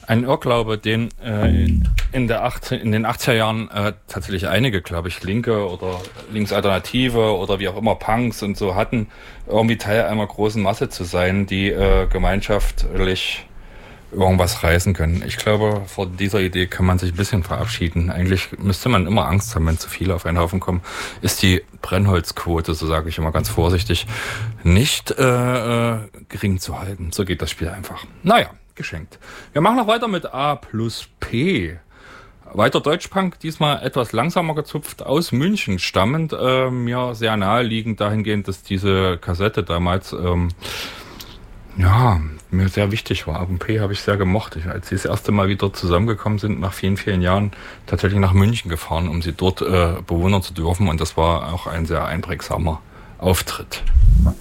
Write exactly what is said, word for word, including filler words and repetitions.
Ein Irrglaube, den äh, in, der achtzehn, in den achtziger Jahren äh, tatsächlich einige, glaube ich, Linke oder Linksalternative oder wie auch immer Punks und so hatten, irgendwie Teil einer großen Masse zu sein, die äh, gemeinschaftlich irgendwas reißen können. Ich glaube, vor dieser Idee kann man sich ein bisschen verabschieden. Eigentlich müsste man immer Angst haben, wenn zu viele auf einen Haufen kommen. Ist die Brennholzquote, so sage ich immer ganz vorsichtig, nicht äh, gering zu halten. So geht das Spiel einfach. Naja, geschenkt. Wir machen noch weiter mit A plus P. Weiter Deutschpunk, diesmal etwas langsamer gezupft, aus München stammend. Äh, mir sehr naheliegend dahingehend, dass diese Kassette damals ähm, ja, mir sehr wichtig war. A und P habe ich sehr gemocht. Ich, als sie das erste Mal wieder zusammengekommen sind, nach vielen, vielen Jahren, tatsächlich nach München gefahren, um sie dort äh, bewundern zu dürfen. Und das war auch ein sehr einprägsamer Auftritt.